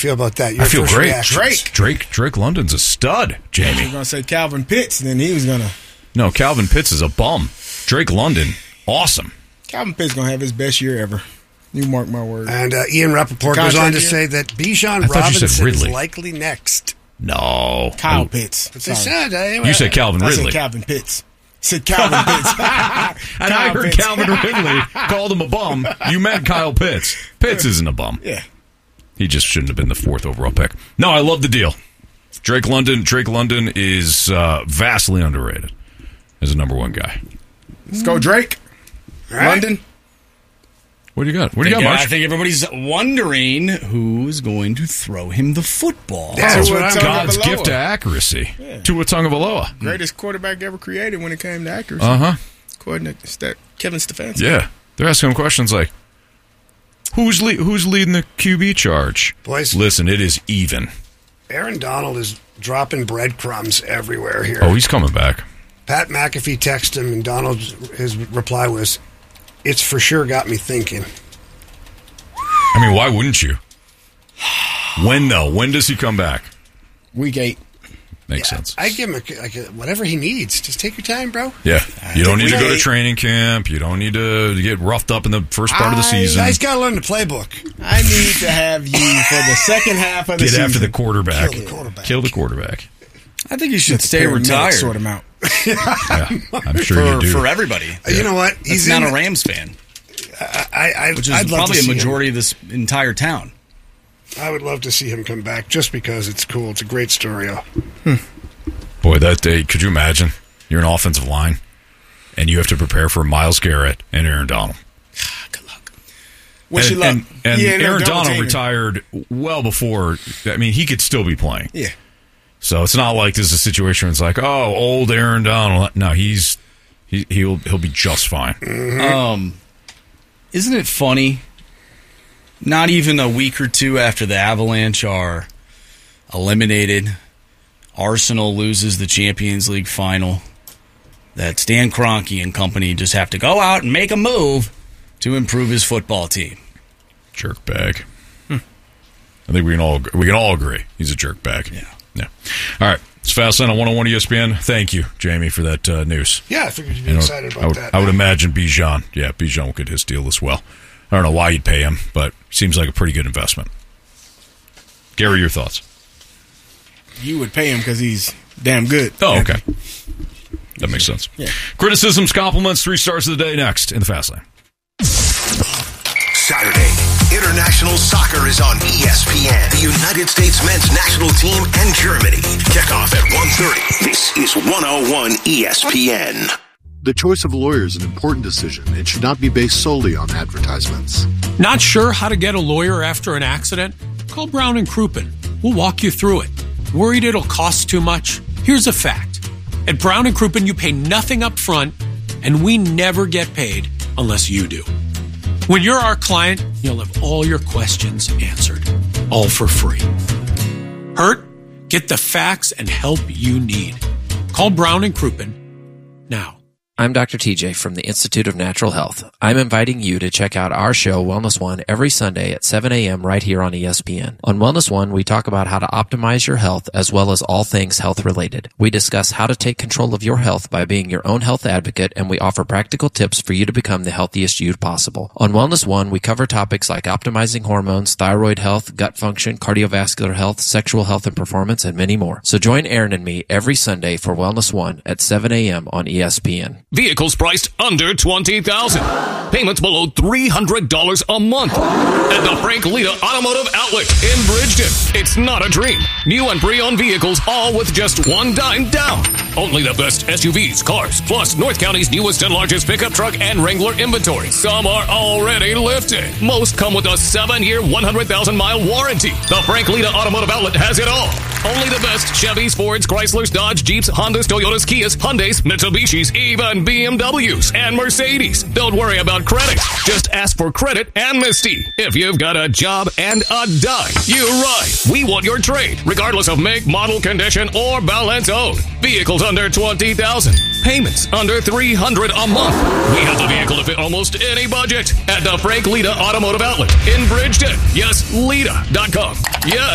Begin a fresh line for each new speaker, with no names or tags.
feel about that?
I feel great.
Drake
London's a stud, Jamie.
I was going to say Calvin Pitts, and then he was going to...
No, Calvin Pitts is a bum. Drake London, awesome.
Calvin Pitts going to have his best year ever. You mark my word.
And Ian Rappaport goes on to say that Bijan Robinson is likely next.
No.
Kyle Pitts.
But they said...
you said Calvin Ridley.
I said Calvin Pitts. And
I heard Calvin Ridley called him a bum. You meant Kyle Pitts. Pitts isn't a bum.
Yeah.
He just shouldn't have been the 4th overall pick. No, I love the deal. Drake London is vastly underrated as a number 1 guy.
Let's go, Drake.
Right.
London.
What do you got? What do you got, Mark?
I think everybody's wondering who's going to throw him the football.
That's God's gift to accuracy. Yeah. Tua Tagovailoa.
Greatest quarterback ever created when it came to accuracy. According to Kevin Stefanski.
Yeah. They're asking him questions like, who's leading the QB charge?
Boys.
Listen, it is even.
Aaron Donald is dropping breadcrumbs everywhere here.
Oh, he's coming back.
Pat McAfee texted him, and his reply was, "It's for sure got me thinking."
I mean, why wouldn't you? When, though? When does he come back?
Week 8.
Makes sense.
I give him whatever he needs. Just take your time, bro.
Yeah. You don't need to go to training camp. You don't need to get roughed up in the first part of the season.
He's got to learn the playbook.
I need to have you for the second half of the season.
Get after the quarterback.
Kill the quarterback.
I think he should stay retired.
Sort him out.
Yeah, I'm sure you do.
For everybody.
You know what?
He's not a Rams fan. Which is probably a majority of this entire town.
I would love to see him come back just because it's cool. It's a great story.
Boy, that day, could you imagine? You're an offensive line, and you have to prepare for Myles Garrett and Aaron Donald.
Good luck. Wish you luck.
And Aaron Donald retired well before. I mean, he could still be playing.
Yeah.
So it's not like this is a situation where it's like, oh, old Aaron Donald. No, he'll be just fine.
Mm-hmm. Isn't it funny? Not even a week or two after the Avalanche are eliminated, Arsenal loses the Champions League final, that Stan Kroenke and company just have to go out and make a move to improve his football team.
Jerk bag. I think we can all agree he's a jerk bag.
Yeah.
All right. It's Fastlane on 101 ESPN. Thank you, Jamie, for that news.
Yeah, I figured you'd be excited about that.
I would imagine Bijan. Yeah, Bijan will get his deal as well. I don't know why you'd pay him, but seems like a pretty good investment. Gary, your thoughts?
You would pay him because he's damn good.
Oh, okay. That makes sense.
Yeah.
Criticisms, compliments, 3 stars of the day next in the Fastlane.
Saturday, international soccer is on ESPN. The United States men's national team and Germany. Kickoff at 1:30. This is 101 ESPN.
The choice of a lawyer is an important decision. It should not be based solely on advertisements.
Not sure how to get a lawyer after an accident? Call Brown & Crouppen. We'll walk you through it. Worried it'll cost too much? Here's a fact. At Brown & Crouppen, you pay nothing up front, and we never get paid unless you do. When you're our client, you'll have all your questions answered, all for free. Hurt? Get the facts and help you need. Call Brown & Crouppen now.
I'm Dr. TJ from the Institute of Natural Health. I'm inviting you to check out our show, Wellness One, every Sunday at 7 a.m. right here on ESPN. On Wellness One, we talk about how to optimize your health as well as all things health-related. We discuss how to take control of your health by being your own health advocate, and we offer practical tips for you to become the healthiest you possible. On Wellness One, we cover topics like optimizing hormones, thyroid health, gut function, cardiovascular health, sexual health and performance, and many more. So join Aaron and me every Sunday for Wellness One at 7 a.m. on ESPN.
Vehicles priced under $20,000. Payments below $300 a month. At the Frank Lita Automotive Outlet in Bridgeton. It's not a dream. New and pre-owned vehicles, all with just $1 down. Only the best SUVs, cars, plus North County's newest and largest pickup truck and Wrangler inventory. Some are already lifted. Most come with a 7-year, 100,000-mile warranty. The Frank Lita Automotive Outlet has it all. Only the best Chevys, Fords, Chryslers, Dodge, Jeeps, Hondas, Toyotas, Kias, Hyundais, Mitsubishis, even BMWs and Mercedes. Don't worry about credit. Just ask for credit amnesty. If you've got a job and a dime, you ride. We want your trade, regardless of make, model, condition, or balance owed. Vehicles under $20,000. Payments under $300 a month. We have the vehicle to fit almost any budget at the Frank Lita Automotive Outlet in Bridgeton. Yes, Lita.com. Yes.